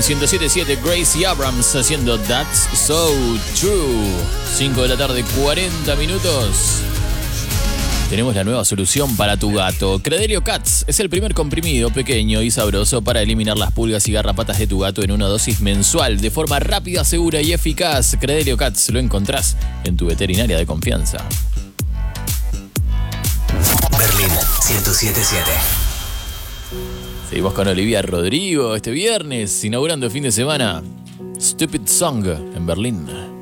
107.7 Gracie Abrams haciendo That's So True. 5 de la tarde, 40 minutos. Tenemos la nueva solución para tu gato. Credelio Cats es el primer comprimido pequeño y sabroso para eliminar las pulgas y garrapatas de tu gato en una dosis mensual de forma rápida, segura y eficaz. Credelio Cats lo encontrás en tu veterinaria de confianza. Berlín 107.7. Seguimos con Olivia Rodrigo este viernes, inaugurando el fin de semana. Stupid Song en Berlín.